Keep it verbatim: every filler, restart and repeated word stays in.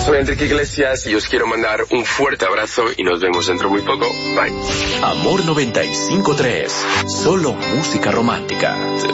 Soy Enrique Iglesias y os quiero mandar un fuerte abrazo y nos vemos dentro muy poco. Bye. Amor noventa y cinco tres. Solo música romántica.